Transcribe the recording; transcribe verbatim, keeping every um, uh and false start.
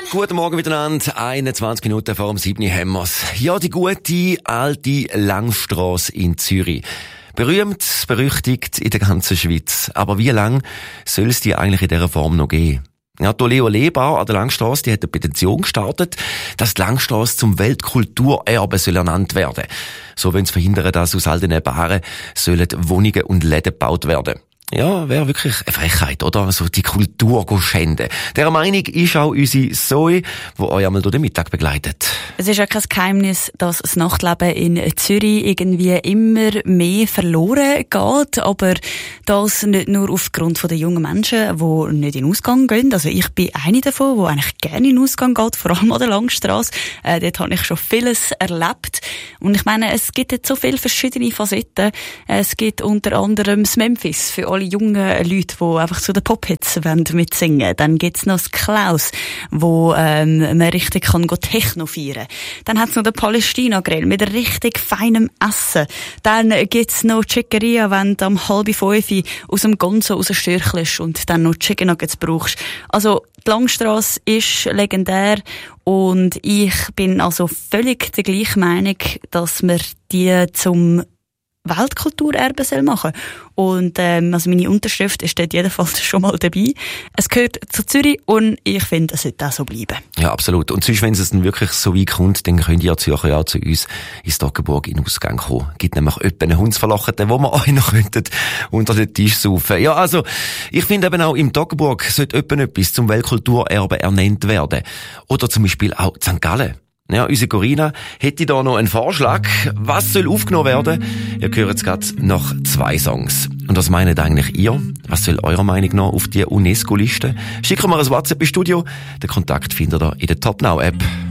Guten Morgen miteinander, einundzwanzig Minuten vor dem sieben haben wir's. Ja, die gute, alte Langstrasse in Zürich. Berühmt, berüchtigt in der ganzen Schweiz. Aber wie lange soll es die eigentlich in dieser Form noch geben? Ja, die Leo Lebar an der Langstrasse, die hat eine Petition gestartet, dass die Langstrasse zum Weltkulturerbe soll ernannt werden. So wollen sie verhindern, dass aus all den Baren sollen Wohnungen und Läden gebaut werden. Ja, wäre wirklich eine Frechheit, oder? Also die Kultur schänden. Dieser Meinung ist auch unsere Zoe, die euch einmal durch den Mittag begleitet. Es ist ja kein Geheimnis, dass das Nachtleben in Zürich irgendwie immer mehr verloren geht, aber das nicht nur aufgrund der jungen Menschen, die nicht in den Ausgang gehen. Also ich bin eine davon, die eigentlich gerne in den Ausgang geht, vor allem an der Langstrasse. Äh, dort habe ich schon vieles erlebt. Und ich meine, es gibt jetzt so viele verschiedene Facetten. Es gibt unter anderem das Memphis für alle jungen Leute, die einfach zu den Pop-Hits mitsingen wollen. Dann gibt's noch das Klaus, wo ähm, man richtig kann go Techno feiern. Dann hat's noch den Palästina-Grill mit richtig feinem Essen. Dann gibt's noch Chicken-Ria, wenn du am halb fünf aus dem Gonzo rausstürchelst und dann noch Chicken Nuggets brauchst. Also die Langstrasse ist legendär und ich bin also völlig der gleichen Meinung, dass wir die zum Weltkulturerbe soll machen. Und ähm, also meine Unterschrift ist dort jedenfalls schon mal dabei. Es gehört zu Zürich und ich finde, es sollte auch so bleiben. Ja, absolut. Und sonst, wenn es dann wirklich so weit kommt, dann könnt ihr Zürcher ja zu uns ins Toggenburg in den Ausgang kommen. Gibt nämlich etwa einen Hundsverlachten, wo wir euch noch könnten unter den Tisch saufen. Ja, also, ich finde eben auch im Toggenburg sollte etwa etwas zum Weltkulturerbe ernannt werden. Oder zum Beispiel auch Sankt Gallen. Ja, unsere Corinna hätte da noch einen Vorschlag. Was soll aufgenommen werden? Ihr hört jetzt gerade noch zwei Songs. Und was meint eigentlich ihr? Was soll eurer Meinung nach auf die UNESCO-Liste? Schickt mir ein WhatsApp ins Studio. Den Kontakt findet ihr in der Top Now App.